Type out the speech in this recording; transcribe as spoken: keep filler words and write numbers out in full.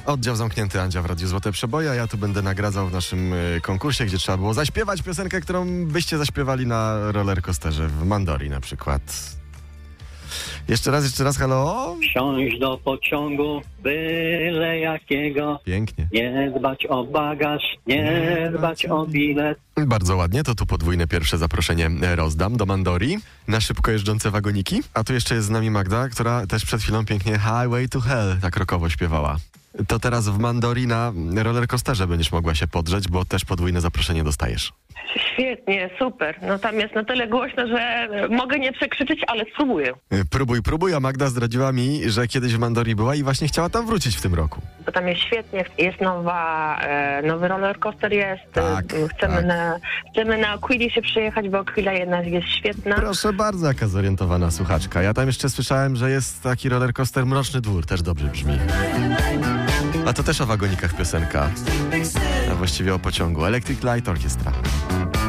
Oddział zamknięty Andzia w Radiu Złote Przeboje, a ja tu będę nagradzał w naszym y, konkursie, gdzie trzeba było zaśpiewać piosenkę, którą byście zaśpiewali na rollercoasterze w Mandori na przykład. Jeszcze raz, jeszcze raz, halo? Wsiąść do pociągu, byle jakiego. Pięknie. Nie dbać o bagaż, nie dbać o bilet. Bardzo ładnie, to tu podwójne pierwsze zaproszenie rozdam do Mandori na szybko jeżdżące wagoniki. A tu jeszcze jest z nami Magda, która też przed chwilą pięknie Highway to Hell tak rokowo śpiewała. To teraz w Mandori na rollercoasterze będziesz mogła się podrzeć, bo też podwójne zaproszenie dostajesz. Świetnie, super. No tam jest na tyle głośno, że mogę nie przekrzyczeć, ale spróbuję. Próbuj, próbuj, a Magda zdradziła mi, że kiedyś w Mandori była i właśnie chciała tam wrócić w tym roku. Bo tam jest świetnie, jest nowa, e, nowy rollercoaster jest. Tak, chcemy, tak. Na, chcemy na Aquili się przejechać, bo Aquila jednak jest świetna. Proszę bardzo, jaka zorientowana słuchaczka. Ja tam jeszcze słyszałem, że jest taki rollercoaster Mroczny Dwór, też dobrze brzmi. A to też o wagonikach piosenka, a właściwie o pociągu. Electric Light Orchestra.